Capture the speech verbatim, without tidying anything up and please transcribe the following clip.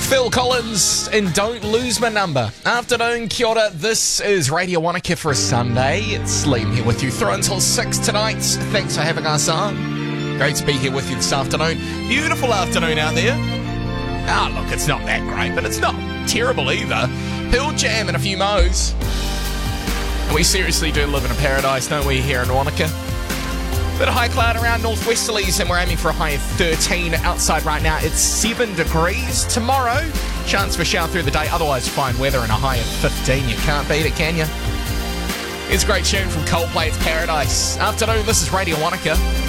Phil Collins and Don't Lose My Number. Afternoon, kia ora. This is Radio Wanaka for a Sunday. It's Liam here with you through until six tonight. Thanks for having us on. Great to be here with you this afternoon. Beautiful afternoon out there. Ah, look, it's not that great, but it's not terrible either. Hill Jam and a few mo's. And we seriously do live in a paradise, don't we, here in Wanaka? Bit of high cloud around northwesterlies, and we're aiming for a high of thirteen. Outside right now, it's seven degrees. Tomorrow, chance for a shower through the day, otherwise fine weather and a high of fifteen. You can't beat it, can you? It's a great tune from Coldplay, it's Paradise. Afternoon, this is Radio Wanaka.